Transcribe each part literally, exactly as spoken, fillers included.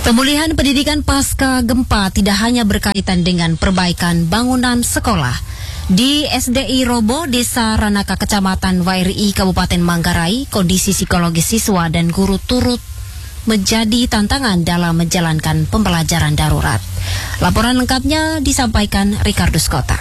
Pemulihan pendidikan pasca gempa tidak hanya berkaitan dengan perbaikan bangunan sekolah. Di S D I Robo, Desa Ranaka, Kecamatan Wairi, Kabupaten Manggarai, kondisi psikologis siswa dan guru turut menjadi tantangan dalam menjalankan pembelajaran darurat. Laporan lengkapnya disampaikan Ricardo Skota.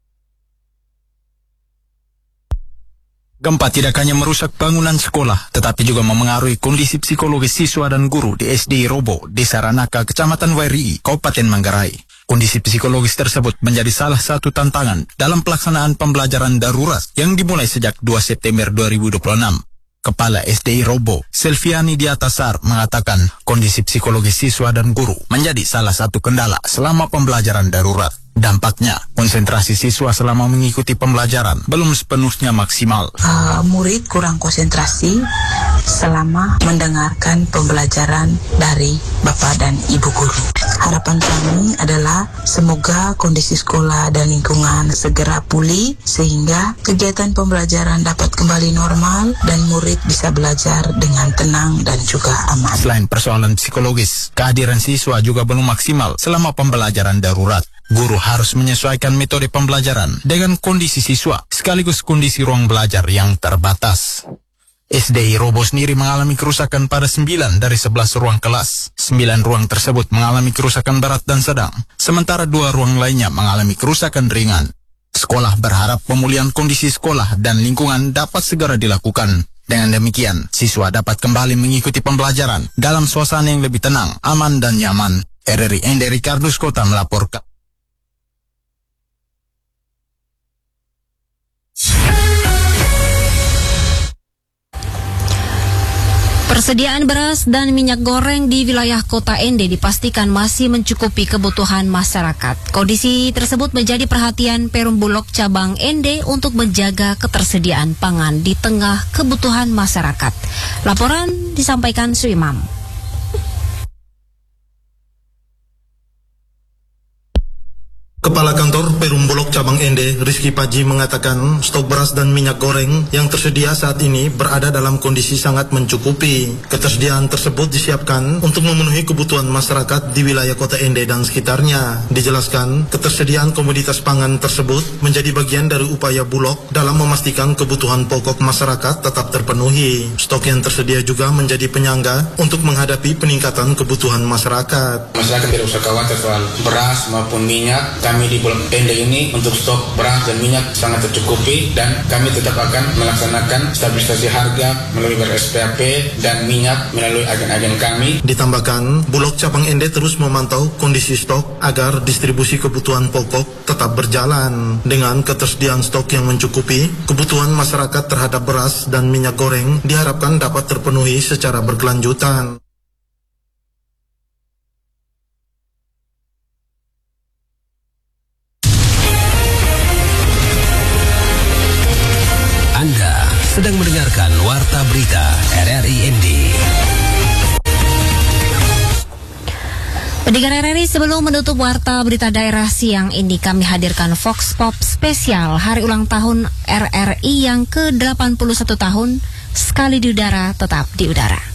Gempa tidak hanya merusak bangunan sekolah, tetapi juga memengaruhi kondisi psikologis siswa dan guru di S D I Robo, Desa Ranaka, Kecamatan Wairi, Kabupaten Manggarai. Kondisi psikologis tersebut menjadi salah satu tantangan dalam pelaksanaan pembelajaran darurat yang dimulai sejak dua September dua ribu dua puluh enam. Kepala S D I Robo, Selviani Diatasar, mengatakan kondisi psikologis siswa dan guru menjadi salah satu kendala selama pembelajaran darurat. Dampaknya, konsentrasi siswa selama mengikuti pembelajaran belum sepenuhnya maksimal. Uh, murid kurang konsentrasi selama mendengarkan pembelajaran dari Bapak dan Ibu Guru. Harapan kami adalah semoga kondisi sekolah dan lingkungan segera pulih sehingga kegiatan pembelajaran dapat kembali normal dan murid bisa belajar dengan tenang dan juga aman. Selain persoalan psikologis, kehadiran siswa juga belum maksimal selama pembelajaran darurat. Guru harus menyesuaikan metode pembelajaran dengan kondisi siswa, sekaligus kondisi ruang belajar yang terbatas. S D I Robo sendiri mengalami kerusakan pada sembilan dari sebelas ruang kelas. sembilan ruang tersebut mengalami kerusakan berat dan sedang, sementara dua ruang lainnya mengalami kerusakan ringan. Sekolah berharap pemulihan kondisi sekolah dan lingkungan dapat segera dilakukan. Dengan demikian, siswa dapat kembali mengikuti pembelajaran dalam suasana yang lebih tenang, aman, dan nyaman. R R I Ende Ricardo Skota melaporkan. Persediaan beras dan minyak goreng di wilayah Kota Ende dipastikan masih mencukupi kebutuhan masyarakat. Kondisi tersebut menjadi perhatian Perum Bulog Cabang Ende untuk menjaga ketersediaan pangan di tengah kebutuhan masyarakat. Laporan disampaikan Suimam. Kepala Kantor Perum Bulog Cabang Ende, Rizky Paji, mengatakan stok beras dan minyak goreng yang tersedia saat ini berada dalam kondisi sangat mencukupi. Ketersediaan tersebut disiapkan untuk memenuhi kebutuhan masyarakat di wilayah Kota Ende dan sekitarnya. Dijelaskan, ketersediaan komoditas pangan tersebut menjadi bagian dari upaya Bulog dalam memastikan kebutuhan pokok masyarakat tetap terpenuhi. Stok yang tersedia juga menjadi penyangga untuk menghadapi peningkatan kebutuhan masyarakat. Masyarakat tidak usah khawatir soal beras maupun minyak. Kami di Bulog Ende ini untuk stok beras dan minyak sangat tercukupi dan kami tetap akan melaksanakan stabilisasi harga melalui beras S P A P dan minyak melalui agen-agen kami. Ditambahkan, Bulog Cabang Ende terus memantau kondisi stok agar distribusi kebutuhan pokok tetap berjalan. Dengan ketersediaan stok yang mencukupi, kebutuhan masyarakat terhadap beras dan minyak goreng diharapkan dapat terpenuhi secara berkelanjutan. Anda sedang mendengarkan Warta Berita R R I N D. Pendengar R R I, sebelum menutup Warta Berita Daerah siang ini, kami hadirkan Vox Pop spesial hari ulang tahun R R I yang ke delapan puluh satu tahun. Sekali di udara, tetap di udara.